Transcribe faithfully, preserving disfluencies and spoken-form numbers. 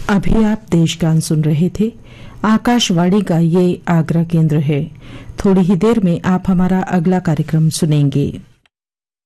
अभी आप देशगान सुन रहे थे। आकाशवाणी का ये आगरा केंद्र है। थोड़ी ही देर में आप हमारा अगला कार्यक्रम सुनेंगे।